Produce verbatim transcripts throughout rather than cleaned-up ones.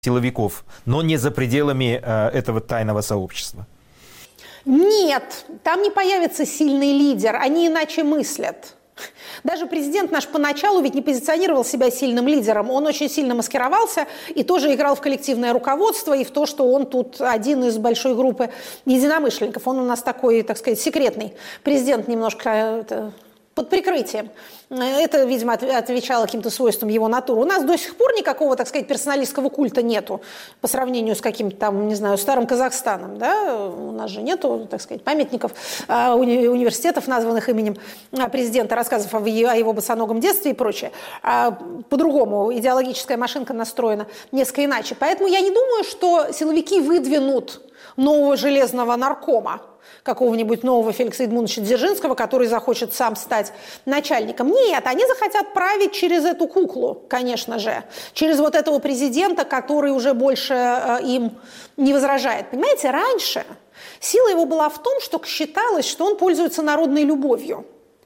силовиков, но не за пределами э, этого тайного сообщества? Нет, там не появится сильный лидер, они иначе мыслят. Даже президент наш поначалу ведь не позиционировал себя сильным лидером, он очень сильно маскировался и тоже играл в коллективное руководство и в то, что он тут один из большой группы единомышленников. Он у нас такой, так сказать, секретный президент немножко... Это... под прикрытием. Это, видимо, отвечало каким-то свойствам его натуры. У нас до сих пор никакого, так сказать, персоналистского культа нету по сравнению с каким-то там, не знаю, старым Казахстаном. Да? У нас же нету, так сказать, памятников, уни- университетов, названных именем президента, рассказов о его босоногом детстве и прочее. А по-другому идеологическая машинка настроена несколько иначе. Поэтому я не думаю, что силовики выдвинут нового железного наркома, какого-нибудь нового Феликса Эдмундовича Дзержинского, который захочет сам стать начальником. Нет, они захотят править через эту куклу, конечно же, через вот этого президента, который уже больше э, им не возражает. Понимаете, раньше сила его была в том, что считалось, что он пользуется народной любовью.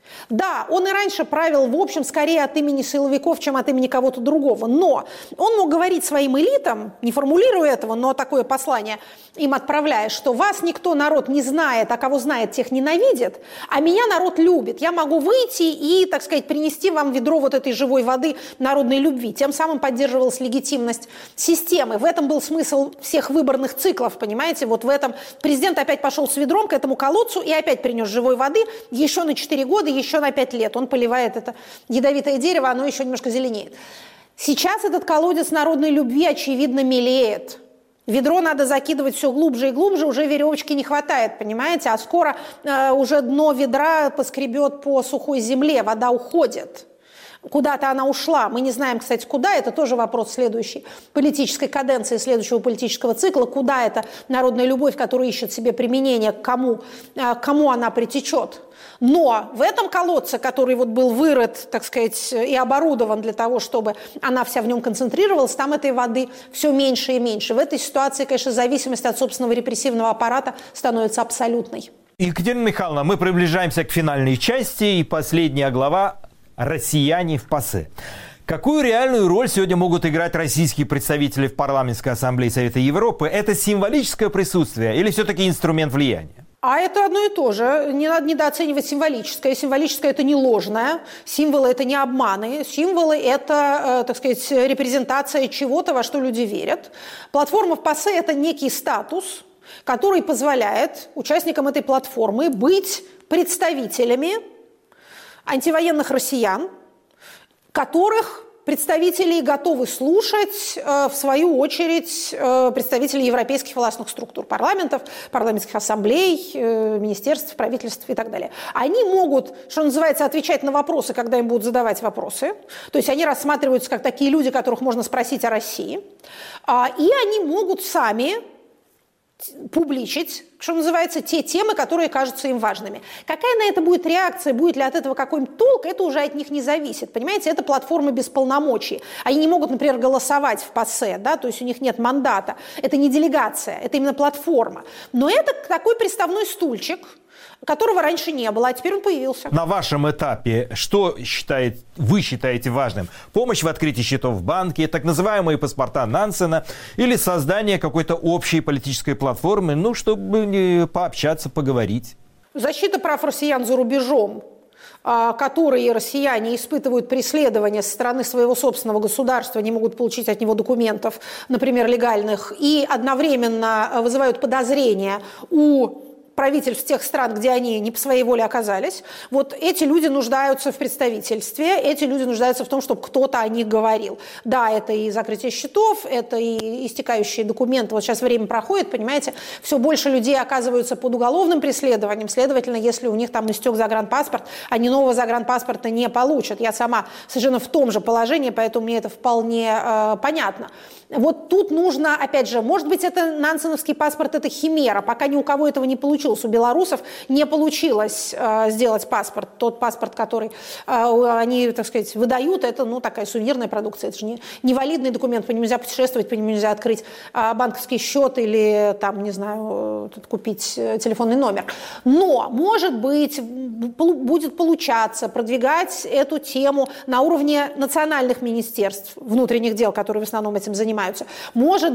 Да, он и раньше правил, в общем, скорее от имени силовиков, чем от имени кого-то другого. Но он мог говорить своим элитам, не формулируя этого, но такое послание им отправляя, что вас никто, народ, не знает, а кого знает, тех ненавидит, а меня народ любит. Я могу выйти и, так сказать, принести вам ведро вот этой живой воды народной любви. Тем самым поддерживалась легитимность системы. В этом был смысл всех выборных циклов, понимаете? Вот в этом президент опять пошел с ведром к этому колодцу и опять принес живой воды еще на четыре года, еще на пять лет. Он поливает это ядовитое дерево, оно еще немножко зеленеет. Сейчас этот колодец народной любви, очевидно, мелеет. Ведро надо закидывать все глубже и глубже, уже веревочки не хватает, понимаете? А скоро э, уже дно ведра поскребет по сухой земле, вода уходит. Куда-то она ушла. Мы не знаем, кстати, куда. Это тоже вопрос следующей политической каденции, следующего политического цикла. Куда эта народная любовь, которая ищет себе применение, к кому, к кому она притечет. Но в этом колодце, который вот был вырыт, так сказать, и оборудован для того, чтобы она вся в нем концентрировалась, там этой воды все меньше и меньше. В этой ситуации, конечно, зависимость от собственного репрессивного аппарата становится абсолютной. Екатерина Михайловна, мы приближаемся к финальной части, и последняя глава «Россияне в ПАСЕ». Какую реальную роль сегодня могут играть российские представители в Парламентской ассамблее Совета Европы? Это символическое присутствие или все-таки инструмент влияния? А это одно и то же. Не надо недооценивать символическое. Символическое – это не ложное. Символы – это не обманы. Символы – это, так сказать, репрезентация чего-то, во что люди верят. Платформа в ПАСЕ – это некий статус, который позволяет участникам этой платформы быть представителями антивоенных россиян, которых представители готовы слушать, в свою очередь, представители европейских властных структур, парламентов, парламентских ассамблей, министерств, правительств и так далее. Они могут, что называется, отвечать на вопросы, когда им будут задавать вопросы. То есть они рассматриваются как такие люди, которых можно спросить о России. И они могут сами публичить, что называется, те темы, которые кажутся им важными. Какая на это будет реакция, будет ли от этого какой-нибудь толк, это уже от них не зависит. Понимаете, это платформа без полномочий. Они не могут, например, голосовать в ПАСЕ, да, то есть у них нет мандата. Это не делегация, это именно платформа. Но это такой приставной стульчик, которого раньше не было, а теперь он появился. На вашем этапе что считает, вы считаете важным? Помощь в открытии счетов в банке, так называемые паспорта Нансена или создание какой-то общей политической платформы, ну, чтобы пообщаться, поговорить? Защита прав россиян за рубежом, которые россияне испытывают преследование со стороны своего собственного государства, не могут получить от него документов, например, легальных, и одновременно вызывают подозрения у правительств тех стран, где они не по своей воле оказались, вот эти люди нуждаются в представительстве, эти люди нуждаются в том, чтобы кто-то о них говорил. Да, это и закрытие счетов, это и истекающие документы. Вот сейчас время проходит, понимаете, все больше людей оказываются под уголовным преследованием, следовательно, если у них там истек загранпаспорт, они нового загранпаспорта не получат. Я сама совершенно в том же положении, поэтому мне это вполне э, понятно. Вот тут нужно, опять же, может быть, это нансеновский паспорт, это химера, пока ни у кого этого не получилось, получилось у белорусов, не получилось э, сделать паспорт. Тот паспорт, который э, они, так сказать, выдают, это, ну, такая сувенирная продукция, это же не, не валидный документ, по нему нельзя путешествовать, по нему нельзя открыть э, банковский счет или, там, не знаю, э, купить э, телефонный номер. Но, может быть, будет получаться продвигать эту тему на уровне национальных министерств внутренних дел, которые в основном этим занимаются. Может